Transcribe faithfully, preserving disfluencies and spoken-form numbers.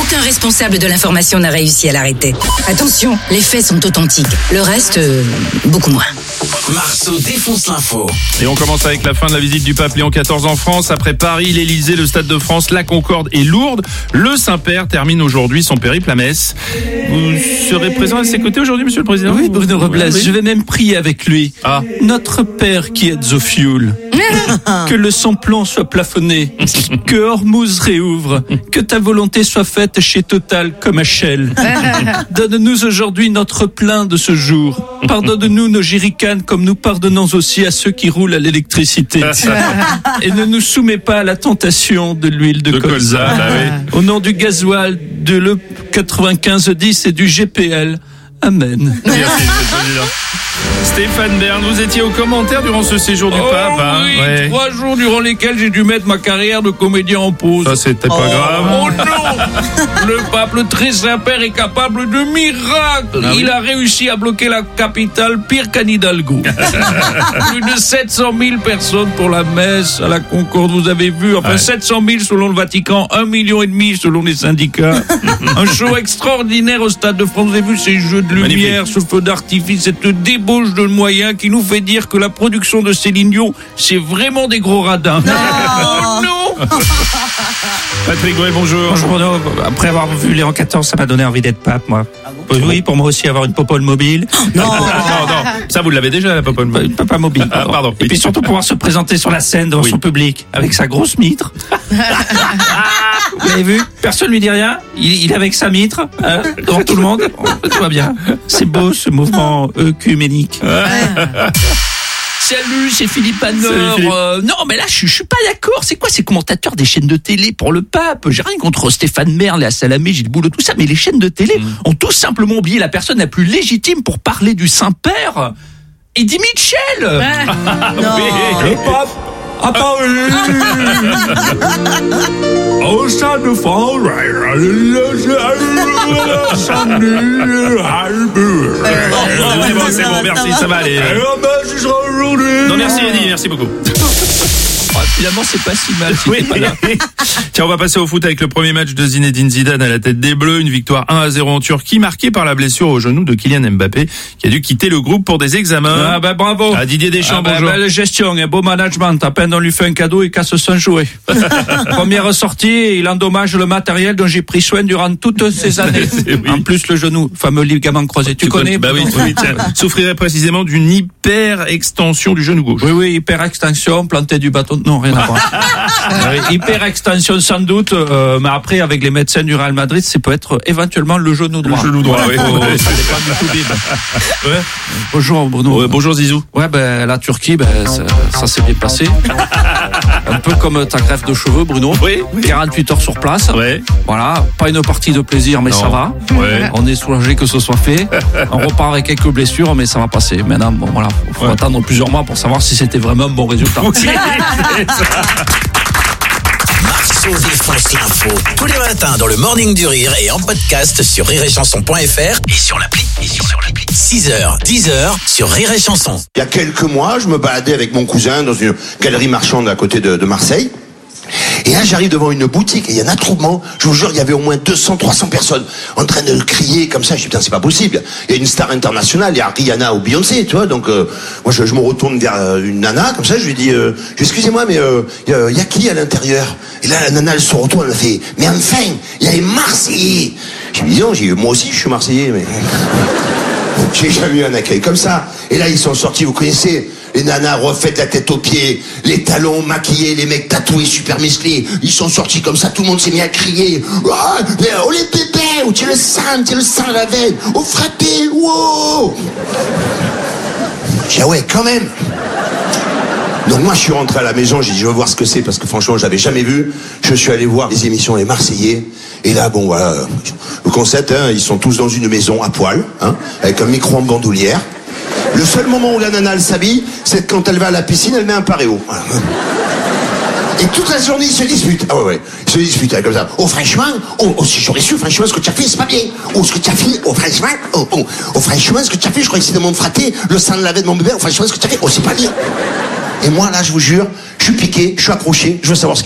Aucun responsable de l'information n'a réussi à l'arrêter. Attention, les faits sont authentiques. Le reste, euh, beaucoup moins. Marceau défonce l'info. Et on commence avec la fin de la visite du pape Léon quatorze en France. Après Paris, l'Élysée, le Stade de France, la Concorde et Lourdes, le Saint-Père termine aujourd'hui son périple à Metz. Vous serez présent à ses côtés aujourd'hui, Monsieur le Président? Oui, Bruno Robles, oui. je vais même prier avec lui. Ah. Notre Père qui êtes au fioul, que le samplon soit plafonné, que Hormuz réouvre, que ta volonté soit faite chez Total comme à Shell. Donne-nous aujourd'hui notre plein de ce jour. Pardonne-nous nos jerrycans comme nous pardonnons aussi à ceux qui roulent à l'électricité. Et ne nous soumets pas à la tentation de l'huile de, De colza. colza, bah oui. Au nom du gasoil, de l'E quatre-vingt-quinze dix et du G P L. Amen. Merci, Monsieur le Président. Stéphane Bern, vous étiez au commentaire durant ce séjour du Oh pape. Hein, oui, ouais. trois jours durant lesquels j'ai dû mettre ma carrière de comédien en pause. Ça, c'était pas Oh grave. non! Le pape, le très Saint-Père, est capable de miracles. Ah oui. Il a réussi à bloquer la capitale pire qu'Anne Hidalgo. Plus de sept cent mille personnes pour la messe à la Concorde, vous avez vu. Enfin, Ouais. sept cent mille selon le Vatican, un million et demi selon les syndicats. Un show extraordinaire au Stade de France. Vous avez vu ces jeux de lumière, Magnifique. ce feu d'artifice, cette débauche de moyens qui nous fait dire que la production de Céline Dion, c'est vraiment des gros radins. Oh non! Patrick Gouet, bonjour. Bonjour Bruno, après avoir vu Léon quatorze, ça m'a donné envie d'être pape, moi. Oui, pour moi aussi avoir une popole mobile. Non, non, non. Ça, vous l'avez déjà, la popole. Une papa mobile. Ah, pardon. Et puis surtout pouvoir se présenter sur la scène devant Oui. son public avec sa grosse mitre. Vous l'avez vu? Personne lui dit rien. Il, il est avec sa mitre hein, devant tout le monde. Tout va bien. C'est beau ce mouvement œcuménique. Salut, c'est Philippe Salut, Hanor. Philippe. Euh, non, mais là, je, je suis pas d'accord. C'est quoi ces commentateurs des chaînes de télé pour le pape? J'ai rien contre Stéphane Merle, Léa Salamé, Gilles Boulot, tout ça, mais les chaînes de télé Mm. ont tout simplement oublié la personne la plus légitime pour parler du Saint-Père, Eddie Mitchell. Le pape a parlé au Stade de France. C'est bon, c'est bon, merci, ça va aller. Non, merci Eddie, merci beaucoup. Ah, finalement, c'est pas si mal. Si Oui. t'es pas là. Tiens, on va passer au foot avec le premier match de Zinedine Zidane à la tête des Bleus. Une victoire un à zéro en Turquie, marquée par la blessure au genou de Kylian Mbappé, qui a dû quitter le groupe pour des examens. Ah ben bravo. À Didier Deschamps, Ah ben, bonjour. belle gestion, un beau management. À peine on lui fait un cadeau, il casse son jouet. Première sortie, il endommage le matériel dont j'ai pris soin durant toutes ces années. Oui. En plus, le genou, fameux ligament croisé. Tu, connais Bah oui, Bruno oui, tiens. Souffrirait précisément d'une hyper-extension du genou gauche. Oui, oui, hyper extension, planter du bâton. Non, rien à voir. Oui, hyper extension sans doute, euh, mais après, avec les médecins du Real Madrid, ça peut être éventuellement le genou droit. Le genou droit, oui. Oh, ça dépend du tout bib. Ouais. Bonjour Bruno. Ouais, bonjour Zizou. Ouais, ben la Turquie, ben ça, ça s'est bien passé. Un peu comme ta greffe de cheveux, Bruno. Oui, oui. quarante-huit heures sur place. Ouais. Voilà, pas une partie de plaisir, mais Non. ça va. Ouais. On est soulagé que ce soit fait. On repart avec quelques blessures, mais ça va passer. Maintenant, bon, voilà, faut Ouais. attendre plusieurs mois pour savoir si c'était vraiment un bon résultat. Marceau défonce l'info. Tous les matins dans le Morning du Rire et en podcast sur rire et chanson point f r et sur l'appli. Et sur l'appli. six heures, dix heures sur Rire et Chanson. Il y a quelques mois, je me baladais avec mon cousin dans une galerie marchande à côté de, de Marseille. Et là, j'arrive devant une boutique et il y a un attroupement. Je vous jure, il y avait au moins deux cents, trois cents personnes en train de crier comme ça. Je dis, putain, c'est pas possible. Il y a une star internationale, il y a Rihanna ou Beyoncé, tu vois. Donc, euh, moi, je, je me retourne vers euh, une nana, comme ça, je lui dis, euh, excusez-moi, mais euh, il y, a- il y a qui à l'intérieur? Et là, la nana, elle se retourne, elle me fait, mais enfin, il y a les Marseillais. Je lui dis, non, j'ai, moi aussi, je suis Marseillais, mais... J'ai jamais eu un accueil comme ça. Et là, ils sont sortis, vous connaissez, les nanas refaites la tête aux pieds, les talons maquillés, les mecs tatoués, super musclés. Ils sont sortis comme ça, tout le monde s'est mis à crier. Oh, oh les bébés, oh, tiens le sang, tiens le sang à la veine, oh frappé, wow. J'ai dit, ah ouais, quand même. Donc moi je suis rentré à la maison, j'ai dit je veux voir ce que c'est parce que franchement je l'avais jamais vu. Je suis allé voir les émissions Les Marseillais et là bon voilà, le concept hein, ils sont tous dans une maison à poil, hein, avec un micro en bandoulière. Le seul moment où la nana elle s'habille, c'est quand elle va à la piscine, elle met un paréo. Voilà. Et toute la journée, ils se disputent. Ah ouais, ouais. Ils se disputent hein, comme ça. Oh, franchement, oh, oh, si j'aurais su, franchement, ce que tu as fait, c'est pas bien. Oh, ce que tu as fait, oh, franchement, oh, oh, oh, franchement, ce que tu as fait, je crois que c'est de mon fraté, le sang de la veine de mon bébé, oh, franchement, ce que tu as fait, oh, c'est pas bien. Et moi, là, je vous jure, je suis piqué, je suis accroché, je veux savoir ce